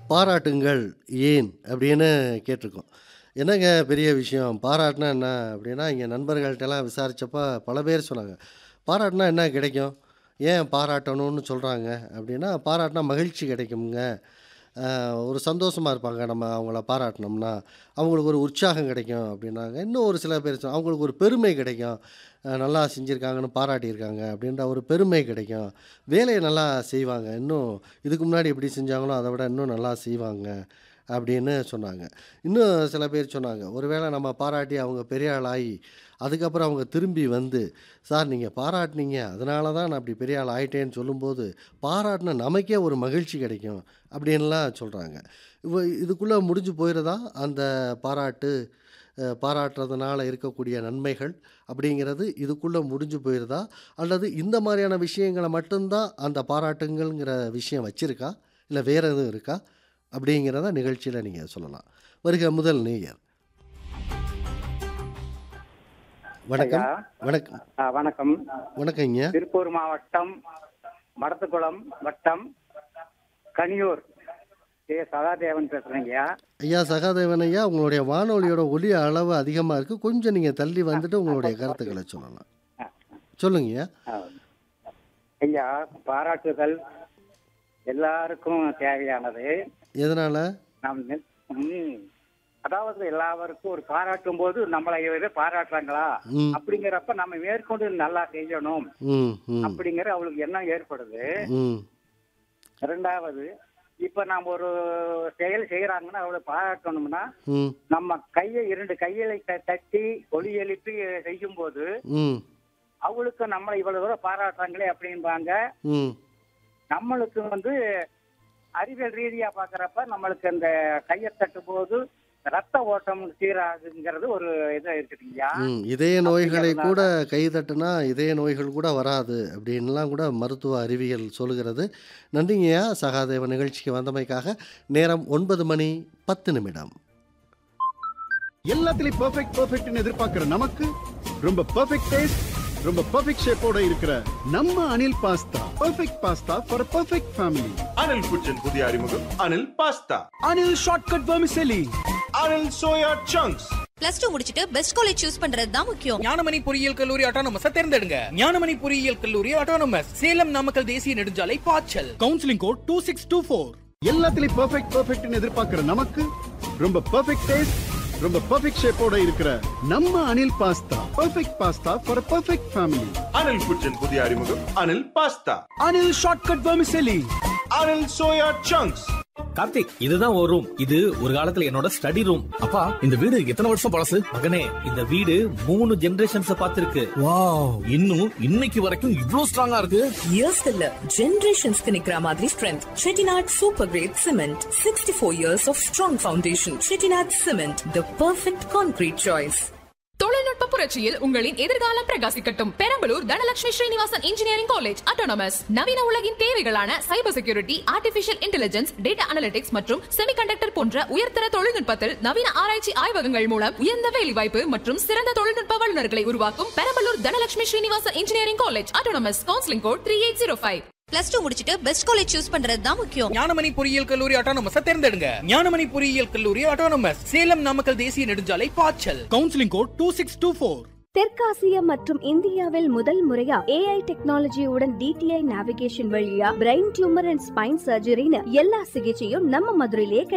பாராட்டுங்கள் ஏன் அப்படின்னு கேட்டிருக்கோம். என்னங்க பெரிய விஷயம் பாராட்டுனா என்ன அப்படின்னா, இங்கே நண்பர்கள்ட்டலாம் விசாரிச்சப்ப பல பேர் சொன்னாங்க. பாராட்டுனா என்ன கிடைக்கும்? ஏன் பாராட்டணும்னு சொல்றாங்க அப்படின்னா, பாராட்டுனா மகிழ்ச்சி கிடைக்கும்ங்க. ஒரு சந்தோஷமா இருப்பாங்க நம்ம அவங்கள பாராட்டுனோம்னா. அவங்களுக்கு ஒரு உற்சாகம் கிடைக்கும் அப்படின்னாங்க. இன்னும் ஒரு சில பேர் அவங்களுக்கு ஒரு பெருமை கிடைக்கும். நல்லா செஞ்சிருக்காங்கன்னு பாராட்டியிருக்காங்க அப்படின்ற ஒரு பெருமை கிடைக்கும். வேலைய நல்லா செய்வாங்க. இன்னும் இதுக்கு முன்னாடி எப்படி செஞ்சாங்களோ அத விட இன்னும் நல்லா செய்வாங்க அப்படின்னு சொன்னாங்க. இன்னும் சில பேர் சொன்னாங்க, ஒருவேளை நம்ம பாராட்டி அவங்க பெரிய ஆளாகி, அதுக்கப்புறம் அவங்க திரும்பி வந்து, "சார் நீங்க பாராட்டுனீங்க. அதனால தான் நான் அப்படி பெரிய ஆள் ஆயிட்டேன்னு" சொல்லும்போது, பாராட்டுன நமக்கே ஒரு மகிழ்ச்சி கிடைக்கும் அப்படின்லாம் சொல்றாங்க. இதுக்குள்ள முடிஞ்சு போயிறதா அந்த பாராட்டு? பாராட்டுறதுனால இருக்கக்கூடிய நன்மைகள் அப்படிங்கிறது இதுக்குள்ள முடிஞ்சு போயிருதா? அல்லது இந்த மாரியான விஷயங்கள மட்டும் தான் அந்த பாராட்டுங்கள்ங்கிற விஷயம் வச்சிருக்கா? இல்ல வேற எதுவும் இருக்கா? அப்படிங்கிறத நிகழ்ச்சியில நீங்க சொல்லலாம். வருக முதல் நேயர். ஐயா, வணக்கம். வணக்கம். வணக்கம். வணக்கம்ங்க. திருப்பூர் மாவட்டம் மடத்துக்குளம் வட்டம் கனியூர் சகாதேவன் பேசுறேங்கய்யா. ஐயா சகாதேவன் ஐயா, உங்களுடைய வானொலியோட ஒலி அளவு அதிகமா இருக்கு. கொஞ்சம் நீங்க தள்ளி வந்துட்டு உங்களுடைய கருத்துக்கள சொல்லலாம். அ, சொல்லுங்கய்யா. அ, ஐயா, பாராட்டுதல் எல்லாருக்கும் தேவையானது. எதனால? நாம் அதாவது எல்லாருக்கும் ஒரு பாராட்டும் போது நம்மளை பாராட்டுறாங்களா ம். அப்படிங்கிறப்ப நம்ம மேற்கொண்டு நல்லா செய்யணும் ம். ம். அப்படிங்கிற அவளுக்கு எண்ணம் ஏற்படுது. ம். இரண்டாவது, இப்ப நாம ஒரு செயல் செய்யறாங்கன்னா அவளை பாராட்டணும்னா ம். நம்ம இரண்டு கைகளை தட்டி ஒலி எழுப்பி செய்யும் போது ம். அவளுக்கு நம்மளை இவ்வளவு தூரம் பாராட்டுறாங்களே அப்படின்பாங்க. ம். நம்மளுக்கு அறிவியல் ரீதியா பாக்குறப்ப நம்மளுக்கு அந்த கையை தட்டும் போது ரத்த ஓட்டம் சீராகுங்கிறது ஒரு இது இருக்குதுங்கய்யா. இதய நோய்களை அப்படிங்கறதுனால கூட கை தட்டுனா, இதய நோய்கள் கூட வராது அப்படின்லாம் கூட மருத்துவ அறிவியல் சொல்லுகிறது. நன்றிங்கய்யா சகாதேவன் நிகழ்ச்சிக்கு வந்தமைக்காக. நேரம் 9:10. எல்லாத்துலயும் பெர்ஃபெக்ட்னு எதிர்பார்க்கிற நமக்கு ரொம்ப பெர்ஃபெக்ட் டேஸ்ட், ரொம்ப பெர்ஃபெக்ட் ஷேப்போட இருக்கிற நம்ம Anil pasta perfect pasta for perfect family. Anil குச்சின் புதிய அறிமுகம் Anil pasta. Anil shortcut vermicelli. Anil soya chunks. +2 முடிச்சிட்டு பெஸ்ட் காலேஜ் சூஸ் பண்றது தான் முக்கியம். ஞானமணி பொறியியல் கல்லூரி ஆட்டோனமஸ் தேர்ந்தெடுங்க. ஞானமணி பொறியியல் கல்லூரி ஆட்டோனமஸ், சேலம் நாமக்கல் தேசிய நெடுஞ்சாலை பாய்ச்சல். Counselling code 2624. எல்லாத்துலயும் பெர்ஃபெக்ட்னு எதிர்பார்க்கிற நமக்கு ரொம்ப பெர்ஃபெக்ட் டேஸ்ட், ரொம்ப பெர்ஃபெக்ட் ஷேப்போட இருக்கிற நம்ம Anil pasta perfect pasta for perfect family. Anil குச்சின் புதிய அறிமுகம் Anil pasta. Anil shortcut vermicelli. Anil soya chunks. Karthik, இதுதான் ஒரு ரூம். இது ஒரு காலத்துல என்னோட ஸ்டடி ரூம். அப்பா, இந்த வீடு எத்தனை வருஷம் பழசு? மகனே, இந்த வீடு 3 ஜெனரேஷன்ஸ் பார்த்திருக்கு. வாவ், இன்னும் இன்னைக்கு வரைக்கும் இவ்ளோ ஸ்ட்ராங்கா இருக்கு. இயர்ஸ் இல்ல, ஜெனரேஷன்ஸ்க்கு நிக்கிற மாதிரி strength. Chettinad super great cement, 64 years of strong foundation. Chettinad cement, the perfect concrete choice. தொழில்நுட்ப புரட்சியில் உங்களின் எதிர்காலம் பிரகாசிக்கட்டும். Perambalur Dhanalakshmi Srinivasan engineering college autonomous நவீன உலகின் தேவைகளான cyber security, artificial intelligence, data analytics மற்றும் செமிகண்டக்டர் போன்ற உயர்தர தொழில்நுட்பத்தில் நவீன ஆராய்ச்சி ஆய்வகங்கள் மூலம் உயர்ந்த வேலைவாய்ப்பு மற்றும் சிறந்த தொழில்நுட்ப வல்லுநர்களை உருவாக்கும் Perambalur Dhanalakshmi Srinivasan engineering college autonomous. Counselling code 3805. +2 முடிச்சிட்டு பெஸ்ட் காலேஜ் சூஸ் பண்றது தான் முக்கியம். ஞானமணி பொறியியல் கல்லூரி ஆட்டோனமஸ் தேர்ந்தெடுங்க. ஞானமணி பொறியியல் கல்லூரி ஆட்டோனமஸ், சேலம் நாமக்கல் தேசிய நெடுஞ்சாலை பாய்ச்சல். Counselling code 2624. தெற்காசியா மற்றும் இந்தியாவில் முதல் முறையா AI டெக்னாலஜியுடன் DTI நேவிகேஷன் வழியா பிரெயின் டியூமர் அண்ட் ஸ்பைன் சர்ஜரின்னு எல்லா சிகிச்சையும் நம்ம மதுரையிலே